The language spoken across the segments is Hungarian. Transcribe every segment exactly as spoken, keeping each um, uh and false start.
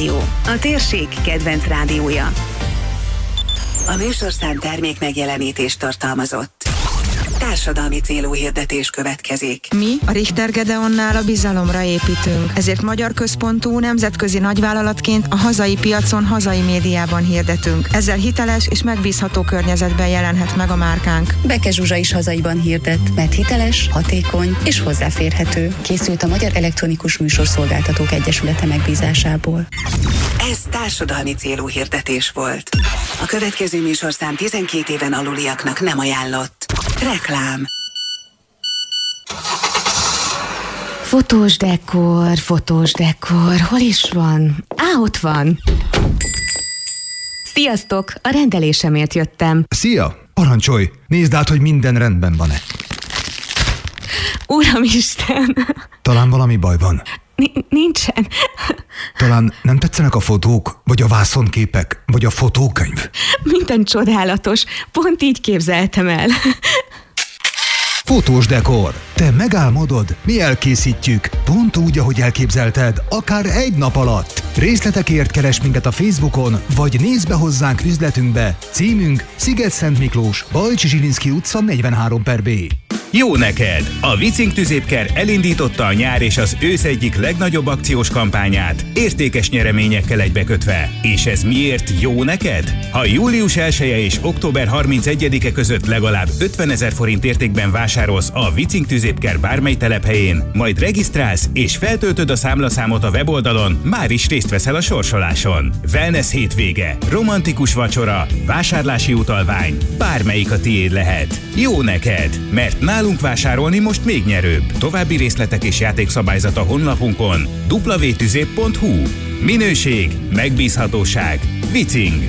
Rádió, a térség kedvenc rádiója. A műsorszám termék megjelenítést tartalmazott. Társadalmi célú hirdetés következik. Mi, a Richter Gedeonnál a bizalomra építünk, ezért magyar központú, nemzetközi nagyvállalatként a hazai piacon, hazai médiában hirdetünk. Ezzel hiteles és megbízható környezetben jelenhet meg a márkánk. Beke Zsuzsa is hazaiban hirdet, mert hiteles, hatékony és hozzáférhető. Készült a Magyar Elektronikus Műsorszolgáltatók Egyesülete megbízásából. Ez társadalmi célú hirdetés volt. A következő műsorszám tizenkét éven aluliaknak nem ajánlott. Reklám. Fotós dekor, fotós dekor, hol is van? Á, ott van. Sziasztok, a rendelésemért jöttem. Szia, parancsolj, nézd át, hogy minden rendben van-e. Uramisten! Talán valami baj van. N- nincsen. Talán nem tetszenek a fotók, vagy a vászonképek, vagy a fotókönyv? Minden csodálatos, pont így képzeltem el. Fotós dekor. Te megálmodod, mi elkészítjük. Pont úgy, ahogy elképzelted, akár egy nap alatt. Részletekért keres minket a Facebookon, vagy nézd be hozzánk üzletünkbe. Címünk Sziget-Szent Miklós, Bajcsi Zsilinszky utca negyvenhárom per B. Jó neked! A Vicing Tüzépker elindította a nyár és az ősz egyik legnagyobb akciós kampányát, értékes nyereményekkel egybekötve. És ez miért jó neked? Ha július elseje és október harmincegyedike között legalább ötvenezer forint értékben vásárolsz a Vicing Tüzépker bármely telephelyén, majd regisztrálsz és feltöltöd a számlaszámot a weboldalon, már is részt veszel a sorsoláson. Wellness hétvége, romantikus vacsora, vásárlási utalvány, bármelyik a tiéd lehet. Jó neked, mert nálunk vásárolni most még nyerőbb. További részletek és játékszabályzat a honlapunkon double-u double-u double-u pont tüzép pont hu. Minőség, megbízhatóság, Vicing.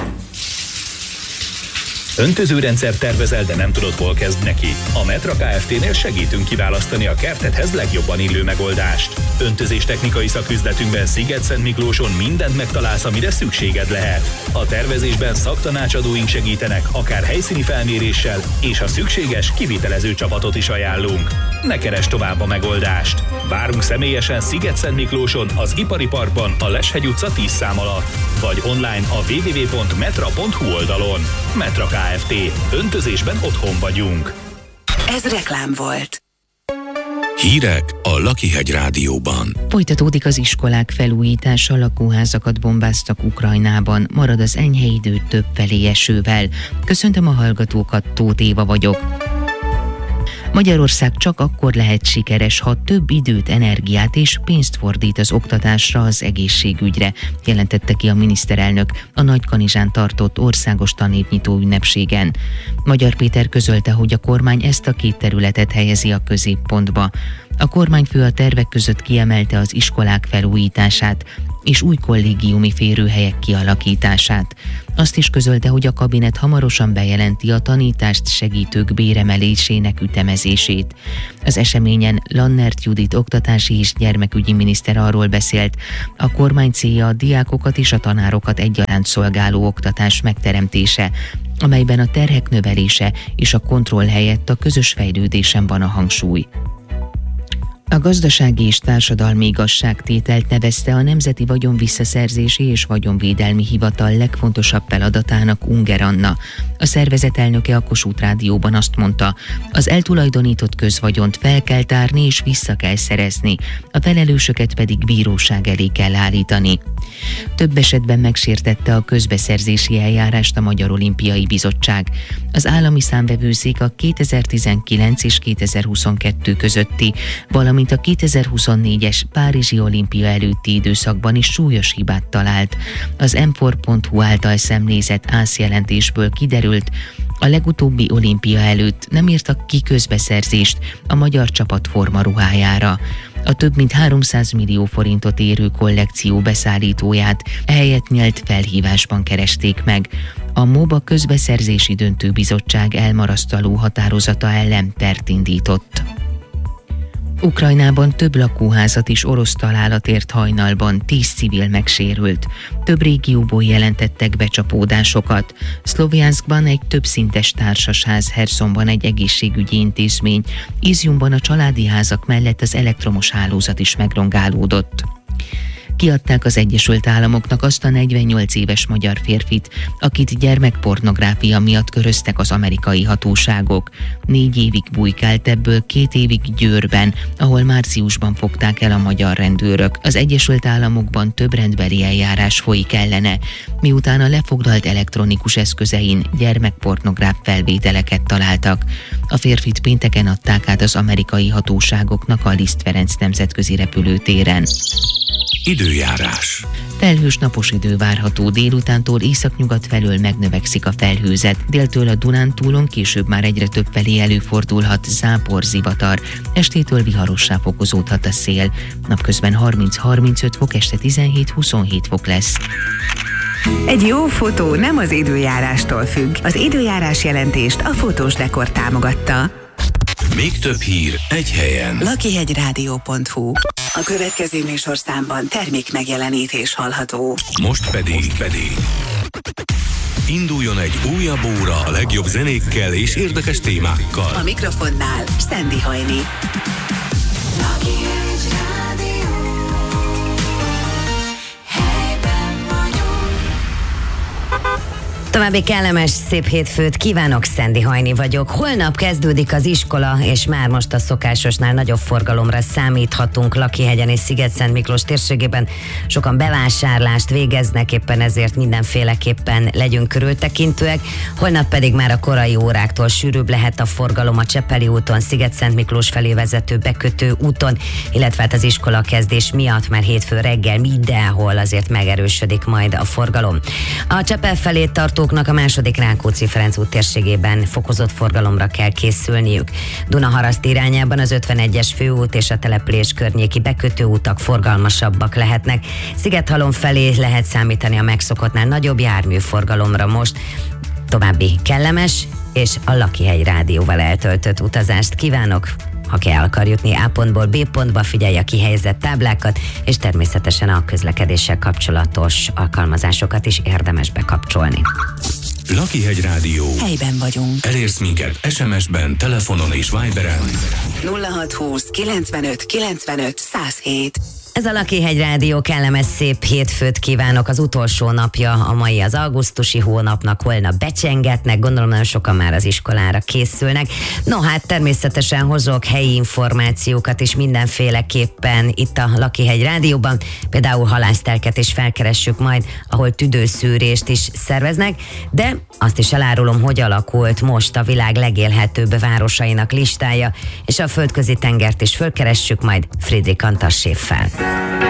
Öntözőrendszer tervezel, de nem tudod, hol kezd neki? A Metra Kft-nél segítünk kiválasztani a kertedhez legjobban illő megoldást. Öntözés technikai szaküzletünkben Sziget-Szent Miklóson mindent megtalálsz, amire szükséged lehet. A tervezésben szaktanácsadóink segítenek, akár helyszíni felméréssel, és ha szükséges, kivitelező csapatot is ajánlunk. Ne keresd tovább a megoldást! Várunk személyesen Sziget-Szent Miklóson, az Ipari Parkban, a Leshegy utca tíz szám alatt, vagy online a double-u double-u double-u pont metra pont hu oldalon. Metra Kft. Öntözésben otthon vagyunk. Ez reklám volt. Hírek a Lakihegy Rádióban. Folytatódik az iskolák felújítása, lakóházakat bombáztak Ukrajnában, marad az enyhe idő többfelé esővel. Köszöntöm a hallgatókat, Tóth Éva vagyok. Magyarország csak akkor lehet sikeres, ha több időt, energiát és pénzt fordít az oktatásra, az egészségügyre, jelentette ki a miniszterelnök a Nagykanizsán tartott országos tanévnyitó ünnepségen. Magyar Péter közölte, hogy a kormány ezt a két területet helyezi a középpontba. A kormányfő a tervek között kiemelte az iskolák felújítását és új kollégiumi férőhelyek kialakítását. Azt is közölte, hogy a kabinet hamarosan bejelenti a tanítást segítők béremelésének ütemezését. Az eseményen Lannert Judit oktatási és gyermekügyi miniszter arról beszélt, a kormány célja a diákokat és a tanárokat egyaránt szolgáló oktatás megteremtése, amelyben a terhek növelése és a kontroll helyett a közös fejlődésen van a hangsúly. A gazdasági és társadalmi igazságtételt nevezte a Nemzeti Vagyonvisszaszerzési és Vagyonvédelmi Hivatal legfontosabb feladatának Unger Anna. A szervezet elnöke a Kossuth Rádióban azt mondta, az eltulajdonított közvagyont fel kell tárni és vissza kell szerezni, a felelősöket pedig bíróság elé kell állítani. Több esetben megsértette a közbeszerzési eljárást a Magyar Olimpiai Bizottság. Az állami számvevőszék a kétezer-tizenkilenc és kétezer-huszonkettő közötti, valamint a kétezer-huszonnégyes Párizsi olimpia előtti időszakban is súlyos hibát talált. Az em négy pont hu által szemlézett ÁSZ jelentésből kiderült, a legutóbbi olimpia előtt nem írtak ki közbeszerzést a magyar csapat formaruhájára. A több mint háromszáz millió forintot érő kollekció beszállítóját ehelyett nyílt felhívásban keresték meg. A MOBA közbeszerzési döntőbizottság elmarasztaló határozata ellen pert indított. Ukrajnában több lakóházat is orosz találat ért hajnalban, tíz civil megsérült. Több régióból jelentettek becsapódásokat. Szlovjanszkban egy többszintes társasház, Hersonban egy egészségügyi intézmény, Izjumban a családi házak mellett az elektromos hálózat is megrongálódott. Kiadták az Egyesült Államoknak azt a negyvennyolc éves magyar férfit, akit gyermekpornográfia miatt köröztek az amerikai hatóságok. Négy évig bujkált, ebből két évig Győrben, ahol márciusban fogták el a magyar rendőrök. Az Egyesült Államokban több rendbeli eljárás folyik ellene, miután a lefoglalt elektronikus eszközein gyermekpornográf felvételeket találtak. A férfit pénteken adták át az amerikai hatóságoknak a Liszt Ferenc nemzetközi repülőtéren. Időjárás. Felhős napos idő várható, délutántól északnyugat felől megnövekszik a felhőzet, déltől a Dunántúlon később már egyre több felé előfordulhat zápor, zivatar, estétől viharossá fokozódhat a szél, napközben harminc-harmincöt fok, este tizenhét-huszonhét fok lesz. Egy jó fotó nem az időjárástól függ. Az időjárás jelentést a Fotós Dekor támogatta. Még több hír egy helyen. lakihegyrádió pont hu. A következő műsorszámban termék megjelenítés hallható. Most pedig, pedig induljon egy újabb óra a legjobb zenékkel és érdekes témákkal. A mikrofonnál Sandy Hajni. További kellemes, szép hétfőt kívánok, Szendi Hajni vagyok. Holnap kezdődik az iskola, és már most a szokásosnál nagyobb forgalomra számíthatunk Lakihegyen és Sziget-Szent Miklós térségében. Sokan bevásárlást végeznek, éppen ezért mindenféleképpen legyünk körültekintőek. Holnap pedig már a korai óráktól sűrűbb lehet a forgalom a Csepeli úton, Sziget-Szent Miklós felé vezető bekötő úton, illetve hát az iskola kezdés miatt már hétfő reggel mindenhol azért megerősödik majd a forgalom. A Csepel felé tartó a második Rákóczi-Ferenc út térségében fokozott forgalomra kell készülniük. Dunaharaszt irányában az ötvenegyes főút és a település környéki bekötő utak forgalmasabbak lehetnek. Szigethalom felé lehet számítani a megszokottnál nagyobb járműforgalomra most. További kellemes és a Lakihegy rádióval eltöltött utazást kívánok. Ha ki el akar jutni A pontból B pontba, figyelj a kihelyezett táblákat, és természetesen a közlekedéssel kapcsolatos alkalmazásokat is érdemes bekapcsolni. Lakihegy Rádió. Helyben vagyunk. Elérsz minket es em es-ben, telefonon és Viberen. nulla hat húsz kilencvenöt kilencvenöt száz hét. Ez a Lakihegy Rádió, kellemes szép hétfőt kívánok, az utolsó napja a mai az augusztusi hónapnak, holnap becsengetnek, gondolom nagyon sokan már az iskolára készülnek. No hát természetesen hozok helyi információkat is mindenféleképpen itt a Lakihegy Rádióban, például halásztelket is felkeressük majd, ahol tüdőszűrést is szerveznek, de azt is elárulom, hogy alakult most a világ legélhetőbb városainak listája, és a földközi tengert is fölkeressük majd Friedrich Antas séffel.